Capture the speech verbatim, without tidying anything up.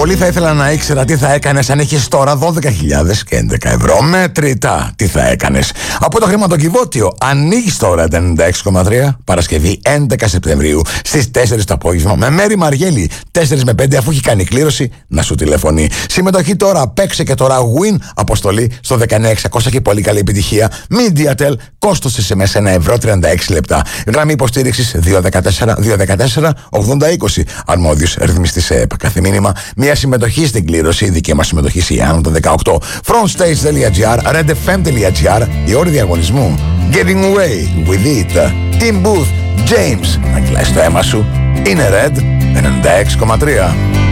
Πολύ θα ήθελα να ήξερα τι θα έκανες αν έχεις τώρα δώδεκα χιλιάδες έντεκα ευρώ. Μετρητά, τι θα έκανες. Από το χρηματοκιβώτιο ανοίγεις τώρα ενενήντα έξι κόμμα τρία. Παρασκευή έντεκα Σεπτεμβρίου στις τέσσερις το απόγευμα με Μέρη Μαργέλη τέσσερις με πέντε, αφού έχει κάνει κλήρωση να σου τηλεφωνεί. Συμμετοχή τώρα, παίξε και τώρα win. Αποστολή στο δεκαεννιά εξακόσια και πολύ καλή επιτυχία. MediaTel, κόστος ες εμ ες ένα ευρώ τριάντα έξι λεπτά. Γραμμή υποστήριξης δύο ένα τέσσερα δύο ένα τέσσερα ογδόντα είκοσι. Αρμόδιος ρυθμιστής ΕΕΠ. Κάθε μήνυμα μια συμμετοχή στην κλήρωση, δική μας συμμετοχή σε Ιάννου το δεκαοκτώ. frontstage.gr, redfm.gr, η όρη διαγωνισμού. Getting away with it. Team Booth, James. Να κυλάει το αίμα σου. Είναι Red ενενήντα έξι κόμμα τρία.